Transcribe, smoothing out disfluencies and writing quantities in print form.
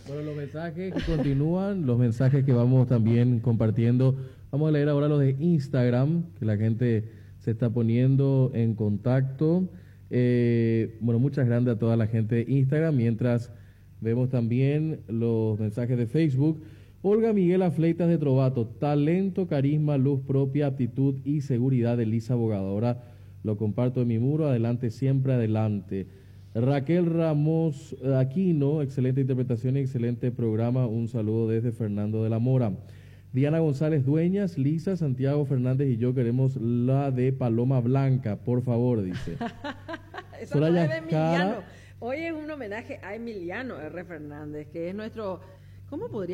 Bueno, los mensajes que continúan, los mensajes que vamos también compartiendo. Vamos a leer ahora los de Instagram, que la gente se está poniendo en contacto. Bueno, muchas gracias a toda la gente de Instagram, mientras vemos también los mensajes de Facebook. Olga Miguela Fleitas de Trovato, talento, carisma, luz propia, aptitud y seguridad de Lisa Abogado. Ahora lo comparto en mi muro, adelante, siempre adelante. Raquel Ramos Aquino, excelente interpretación y excelente programa. Un saludo desde Fernando de la Mora. Diana González Dueñas, Lisa, Santiago Fernández y yo queremos la de Paloma Blanca, por favor, dice. Eso no es de Emiliano. Hoy es un homenaje a Emiliano R. Fernández, que es nuestro... ¿Cómo podría